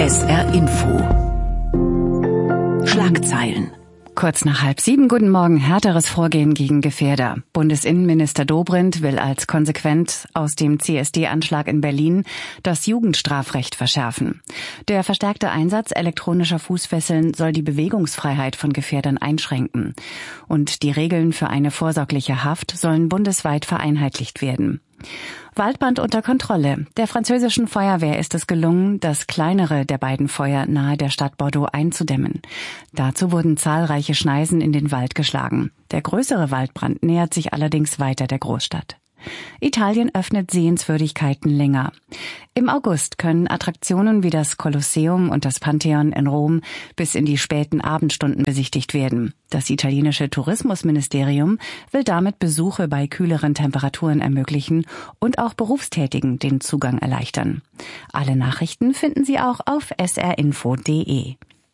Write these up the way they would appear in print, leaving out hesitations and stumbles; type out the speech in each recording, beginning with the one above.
SR Info. Schlagzeilen. Kurz nach 6:30, guten Morgen. Härteres Vorgehen gegen Gefährder. Bundesinnenminister Dobrindt will als Konsequenz aus dem CSD-Anschlag in Berlin das Jugendstrafrecht verschärfen. Der verstärkte Einsatz elektronischer Fußfesseln soll die Bewegungsfreiheit von Gefährdern einschränken. Und die Regeln für eine vorsorgliche Haft sollen bundesweit vereinheitlicht werden. Waldbrand unter Kontrolle. Der französischen Feuerwehr ist es gelungen, das kleinere der beiden Feuer nahe der Stadt Bordeaux einzudämmen. Dazu wurden zahlreiche Schneisen in den Wald geschlagen. Der größere Waldbrand nähert sich allerdings weiter der Großstadt. Italien öffnet Sehenswürdigkeiten länger. Im August können Attraktionen wie das Kolosseum und das Pantheon in Rom bis in die späten Abendstunden besichtigt werden. Das italienische Tourismusministerium will damit Besuche bei kühleren Temperaturen ermöglichen und auch Berufstätigen den Zugang erleichtern. Alle Nachrichten finden Sie auch auf srinfo.de.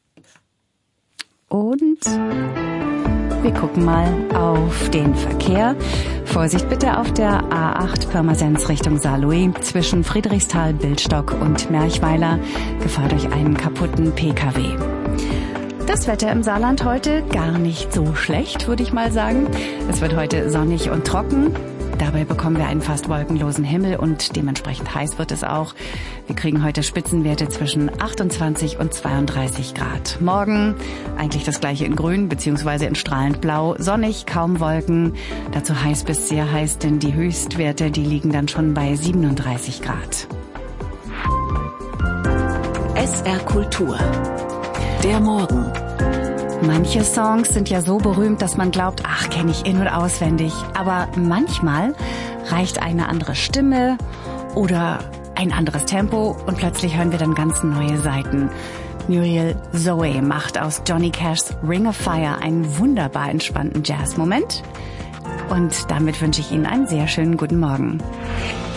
Und wir gucken mal auf den Verkehr. Vorsicht bitte auf der A8 Pirmasens Richtung Saarlouis zwischen Friedrichsthal, Bildstock und Merchweiler. Gefahr durch einen kaputten PKW. Das Wetter im Saarland heute gar nicht so schlecht, würde ich mal sagen. Es wird heute sonnig und trocken. Dabei bekommen wir einen fast wolkenlosen Himmel und dementsprechend heiß wird es auch. Wir kriegen heute Spitzenwerte zwischen 28 und 32 Grad. Morgen eigentlich das gleiche in grün bzw. in strahlend blau. Sonnig, kaum Wolken. Dazu heiß bis sehr heiß, denn die Höchstwerte, die liegen dann schon bei 37 Grad. SR Kultur. Der Morgen. Manche Songs sind ja so berühmt, dass man glaubt, ach, kenne ich in- und auswendig. Aber manchmal reicht eine andere Stimme oder ein anderes Tempo und plötzlich hören wir dann ganz neue Seiten. Muriel Zoe macht aus Johnny Cash's Ring of Fire einen wunderbar entspannten Jazz-Moment. Und damit wünsche ich Ihnen einen sehr schönen guten Morgen.